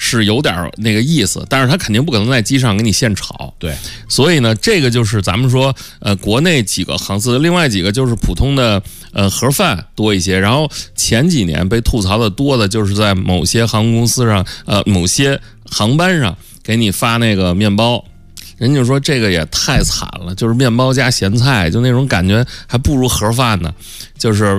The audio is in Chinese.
是有点那个意思，但是它肯定不可能在机上给你现炒。 对， 所以呢，这个就是咱们说国内几个航司，另外几个就是普通的盒饭多一些。然后前几年被吐槽的多的就是在某些航空公司上某些航班上给你发那个面包。人家说这个也太惨了，就是面包加咸菜，就那种感觉还不如盒饭呢。就是